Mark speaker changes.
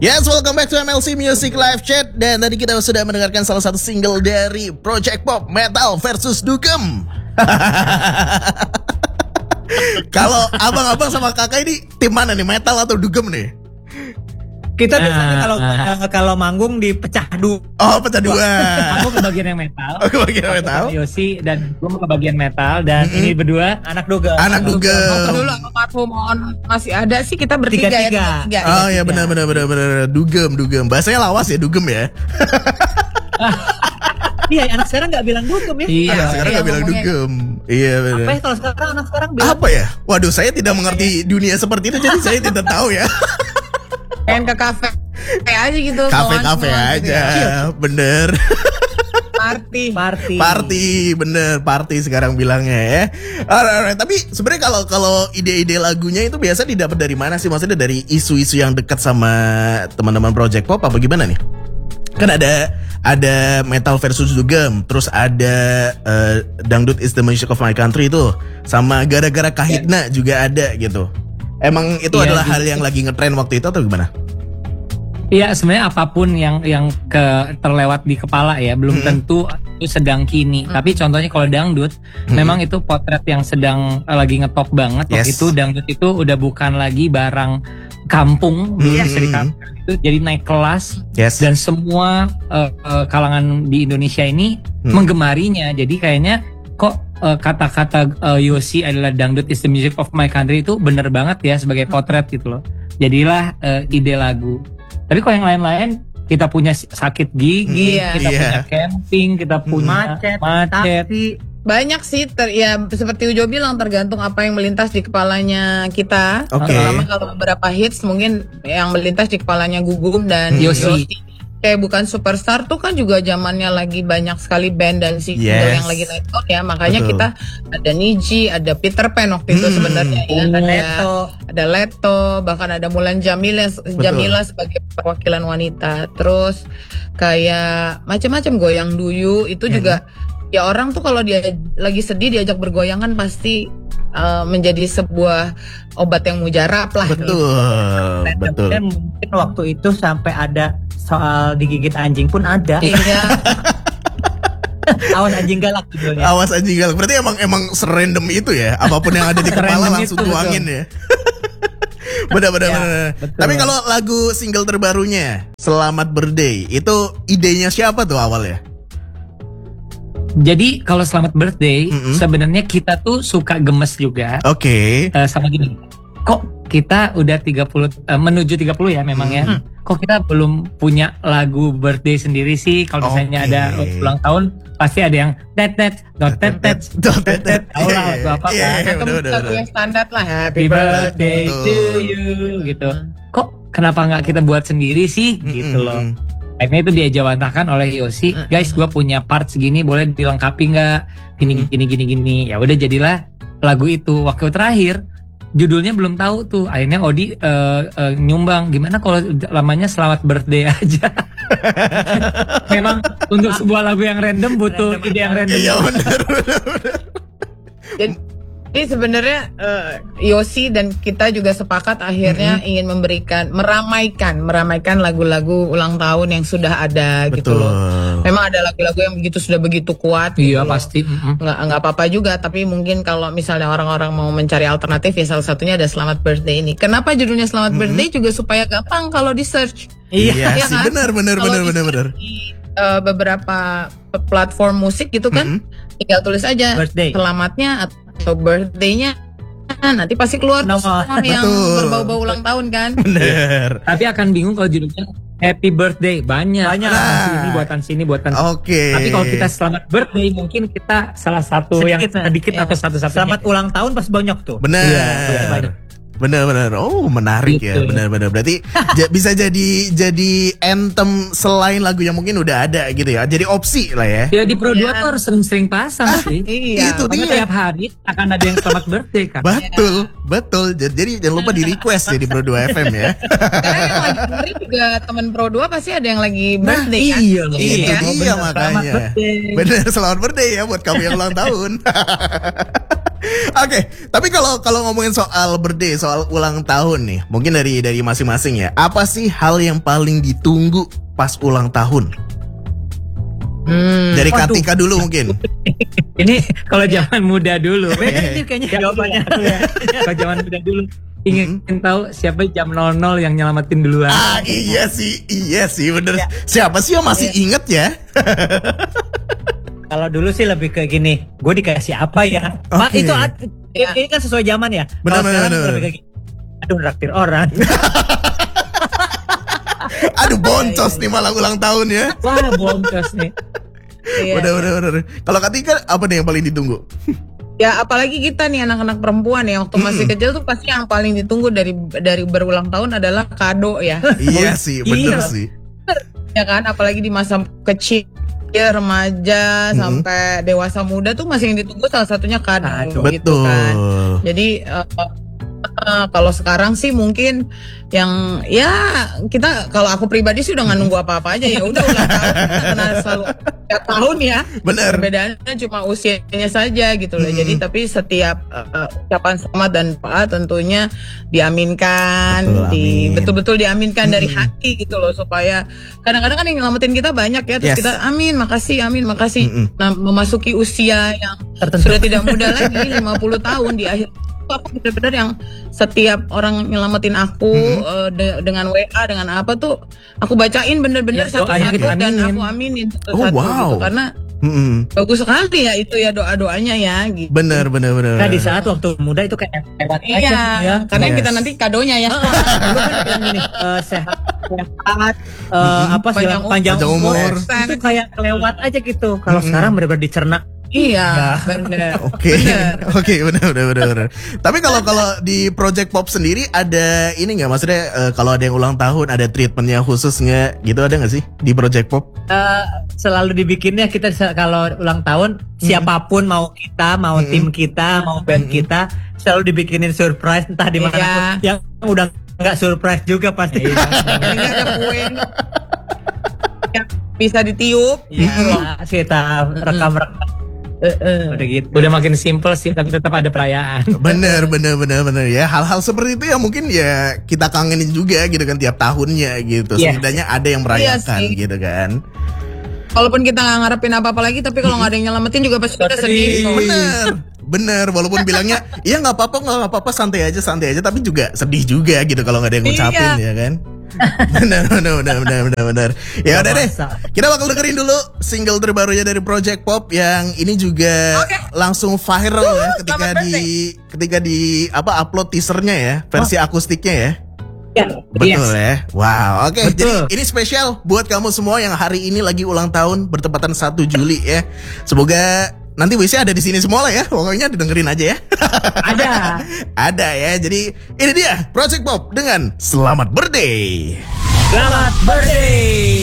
Speaker 1: Yes, welcome back to MLC Music Live Chat. Dan tadi kita sudah mendengarkan salah satu single dari Project Pop, Metal versus Dugem. Kalau abang-abang sama kakak ini tim mana nih, Metal atau Dugem nih?
Speaker 2: Kita biasanya kalau manggung dipecah dua.
Speaker 1: Oh, pecah dua.
Speaker 2: Aku ke bagian yang metal.
Speaker 1: Ke bagian yang metal.
Speaker 2: Yosi dan gue ke bagian metal dan ini berdua anak Dugem.
Speaker 1: Anak Dugem.
Speaker 3: Dulu almarhum masih ada sih, kita bertiga ya.
Speaker 1: Oh ya, benar. Dugem. Bahasanya lawas ya, Dugem ya.
Speaker 2: Iya, anak sekarang nggak bilang Dugem ya.
Speaker 1: Iya, sekarang nggak bilang Dugem. Iya benar.
Speaker 2: Apa ya kalau sekarang anak sekarang bilang?
Speaker 1: Apa ya? Waduh, saya tidak mengerti dunia seperti itu, jadi saya tidak tahu ya.
Speaker 3: Pengen ke kafe aja gitu.
Speaker 1: Kafe aja, bener. Party, bener, party sekarang bilangnya ya. Alright. Tapi sebenarnya kalau ide-ide lagunya itu biasa didapat dari mana sih? Maksudnya dari isu-isu yang dekat sama teman-teman Project Pop apa gimana nih? Kan ada Metal versus Dugem, terus ada Dangdut is the Music of My Country itu, sama Gara-gara Kahitna juga ada gitu. Emang itu adalah hal yang lagi ngetren waktu itu atau gimana?
Speaker 2: Iya, sebenarnya apapun yang terlewat di kepala ya, belum tentu itu sedang kini. Tapi contohnya kalau dangdut, memang itu potret yang sedang lagi ngetop banget. Waktu itu dangdut itu udah bukan lagi barang kampung, bisa dikatakan itu jadi naik kelas. Dan semua kalangan di Indonesia ini menggemarinya. Jadi kayaknya kok kata-kata Yosi adalah dangdut is the music of my country itu bener banget ya sebagai potret gitu loh. Jadilah ide lagu. Tapi kalau yang lain-lain, kita punya sakit gigi, kita punya camping, kita punya macet.
Speaker 3: Banyak sih, seperti Ujo bilang, tergantung apa yang melintas di kepalanya kita. Terutama kalau beberapa hits mungkin yang melintas di kepalanya Gugum dan Yosi. Kayak Bukan Superstar tuh kan juga zamannya lagi banyak sekali band dan single yang lagi naik ya. Makanya kita ada Niji, ada Peter Pan waktu itu sebenarnya ya. Ada Leto, bahkan ada Mulan Jamila sebagai perwakilan wanita. Terus kayak macam-macam Goyang Duyu itu juga ya, orang tuh kalau dia lagi sedih diajak bergoyang kan pasti menjadi sebuah obat yang mujarab lah.
Speaker 2: Betul. Dan mungkin waktu itu sampai ada soal digigit anjing pun ada.
Speaker 3: Iya.
Speaker 2: Awas anjing galak judulnya.
Speaker 1: Awas anjing galak. Berarti emang serandom itu ya. Apapun yang ada di kepala langsung tuangin ya. Benar. Tapi kalau lagu single terbarunya Selamat Birthday itu idenya siapa tuh awalnya?
Speaker 2: Jadi kalau Selamat Birthday sebenarnya kita tuh suka gemes juga. Sama gini. Kok kita udah 30 menuju 30 ya memang ya. Kok kita belum punya lagu birthday sendiri sih? Kalau misalnya ada ulang tahun pasti ada yang tet. Tahu lah lagu apa kan?
Speaker 3: Atau lagu yang standar lah,
Speaker 2: Happy Birthday to you gitu. Kok kenapa nggak kita buat sendiri sih? Gitu loh. Akhirnya itu diajawantahkan oleh Yosi, guys, gue punya part segini, boleh dilengkapi nggak? Gini. Ya udah jadilah lagu itu. Waktu terakhir judulnya belum tahu tuh. Akhirnya Odi nyumbang, gimana kalau lamanya Selamat Birthday aja. Memang untuk sebuah lagu yang random butuh ide yang random.
Speaker 1: Iya benar.
Speaker 3: Jadi sebenarnya Yosi dan kita juga sepakat akhirnya ingin meramaikan lagu-lagu ulang tahun yang sudah ada. Gitu loh. Memang ada lagu-lagu yang sudah begitu kuat.
Speaker 2: Iya
Speaker 3: gitu
Speaker 2: pasti.
Speaker 3: Nggak apa-apa juga. Tapi mungkin kalau misalnya orang-orang mau mencari alternatif ya salah satunya ada Selamat Birthday ini. Kenapa judulnya Selamat Birthday juga supaya gampang kalau di search.
Speaker 1: Iya sih, benar.
Speaker 3: Di beberapa platform musik gitu kan, tinggal tulis aja birthday. Selamatnya atau birthday-nya, nanti pasti keluar yang berbau-bau ulang tahun kan.
Speaker 1: Bener.
Speaker 2: Tapi akan bingung kalau judulnya Happy Birthday banyak. Buatan sini. Tapi kalau kita Selamat Birthday mungkin kita salah satu sedikit atau satu-satunya.
Speaker 4: Selamat ulang tahun pas banyak tuh.
Speaker 1: Benar. Benar. Oh, menarik gitu. Ya. Benar. Berarti bisa jadi anthem selain lagu yang mungkin udah ada gitu ya. Jadi opsi lah ya.
Speaker 2: Ya di Pro 2 tuh harus sering-sering pasang sih.
Speaker 3: Iya.
Speaker 2: Itu dia. Tiap hari akan ada yang Selamat Birthday kan.
Speaker 1: Betul. Jadi jangan lupa di request ya di Pro 2 FM ya.
Speaker 3: Karena yang lagi dengerin juga teman Pro 2 pasti ada yang lagi birthday kan.
Speaker 1: Iya makanya. Bener, selamat birthday ya buat kamu yang ulang tahun. Oke, tapi kalau ngomongin soal birthday, soal ulang tahun nih, mungkin dari masing-masing ya. Apa sih hal yang paling ditunggu pas ulang tahun? Dari Katika dulu mungkin.
Speaker 2: Ini kalau zaman muda dulu.
Speaker 4: Ini kayaknya jawabannya.
Speaker 2: Kalau zaman muda dulu ingin tahu siapa jam 00 yang nyelamatin duluan.
Speaker 1: Iya sih bener. Siapa sih yang masih inget ya?
Speaker 4: Kalau dulu sih lebih ke gini, gue dikasih apa ya? Pak
Speaker 1: Oke.
Speaker 4: itu ini kan sesuai zaman ya. Kalau sekarang lebih ke gini, aduh raktir orang.
Speaker 1: Aduh boncos nih malah ulang tahun ya.
Speaker 2: Wah, bonkes nih.
Speaker 3: Iya.
Speaker 1: Bener. Kalau Katika apa nih yang paling ditunggu?
Speaker 3: Ya apalagi kita nih anak-anak perempuan ya waktu masih kecil tuh pasti yang paling ditunggu dari berulang tahun adalah kado ya.
Speaker 1: Iya sih, bener
Speaker 4: Iya.
Speaker 1: sih.
Speaker 3: Ya kan, apalagi di masa kecil, remaja sampai dewasa muda tuh masih yang ditunggu salah satunya kado gitu
Speaker 1: Betul.
Speaker 3: kan. Jadi kalau sekarang sih mungkin yang ya kita, kalau aku pribadi sih udah nggak nunggu apa-apa aja, ya udah ulang tahun kita kenal selalu tiap tahun ya.
Speaker 1: Bener.
Speaker 3: Perbedaannya cuma usianya saja gitu loh. Jadi tapi setiap ucapan selamat dan doa tentunya diaminkan,
Speaker 1: Betul, amin.
Speaker 3: betul-betul diaminkan dari hati gitu loh, supaya kadang-kadang kan yang nyelamatin kita banyak ya, terus
Speaker 1: Yes.
Speaker 3: kita amin, makasih. Nah, memasuki usia yang
Speaker 4: Tertentu.
Speaker 3: sudah tidak muda lagi 50 tahun di akhir, aku benar-benar yang setiap orang nyelamatin aku dengan WA dengan apa tuh aku bacain bener-bener
Speaker 2: Ya, doanya
Speaker 3: satu-satu
Speaker 2: kita
Speaker 3: dan
Speaker 2: aminin.
Speaker 3: aku aminin
Speaker 1: Oh,
Speaker 3: satu-satu
Speaker 1: wow.
Speaker 3: gitu, karena bagus sekali ya itu ya doa-doanya ya gitu.
Speaker 1: Bener.
Speaker 4: Nah di saat waktu muda itu kayak hebat aja
Speaker 3: Iya,
Speaker 4: ya.
Speaker 3: karena
Speaker 1: Yes.
Speaker 3: kita nanti kadonya ya.
Speaker 4: Dulu kan yang gini, sehat, apa sih
Speaker 3: Panjang
Speaker 4: panjang umur.
Speaker 1: umur.
Speaker 4: Itu kayak kelewat aja gitu. Kalau sekarang benar-benar dicerna.
Speaker 3: Iya, bener.
Speaker 1: Oke, bener. Tapi kalau di Project Pop sendiri ada ini nggak, maksudnya kalau ada yang ulang tahun ada treatmentnya khusus nggak gitu, ada nggak sih di Project Pop?
Speaker 4: Selalu dibikinnya kita kalau ulang tahun siapapun, mau kita, mau tim kita, mau band kita, selalu dibikinin surprise entah di mana
Speaker 3: Iya.
Speaker 4: pun. Yang udah nggak surprise juga pasti.
Speaker 3: Ini ada kue yang bisa ditiup.
Speaker 4: Iya, kita rekam-rekam udah gitu.
Speaker 2: Udah makin simple sih, tapi tetap ada perayaan.
Speaker 1: Bener ya. Hal-hal seperti itu ya mungkin ya kita kangenin juga gitu kan tiap tahunnya gitu.
Speaker 2: Iya.
Speaker 1: Setidaknya ada yang merayakan
Speaker 3: Iya sih.
Speaker 1: gitu kan.
Speaker 3: Walaupun kita nggak ngarepin apa-apa lagi, tapi kalau nggak ada yang nyelamatin juga pasti kita sedih.
Speaker 1: Bener. Walaupun bilangnya iya nggak apa-apa, santai aja. Tapi juga sedih juga gitu kalau nggak ada yang ngucapin
Speaker 3: Iya.
Speaker 1: ya kan. Bener. Ya udah deh.
Speaker 4: masa.
Speaker 1: Kita bakal dengerin dulu single terbarunya dari Project Pop yang ini juga langsung viral ya ketika di upload teasernya ya, versi akustiknya ya.
Speaker 4: Ya,
Speaker 1: Betul ya. Wow, oke.
Speaker 4: Betul.
Speaker 1: Jadi ini spesial buat kamu semua yang hari ini lagi ulang tahun bertepatan 1 Juli ya. Semoga nanti WC ada di sini semua lah ya. Pokoknya didengerin aja ya.
Speaker 4: ada.
Speaker 1: Ada ya. Jadi ini dia Project Pop dengan Selamat Birthday.
Speaker 4: Selamat birthday.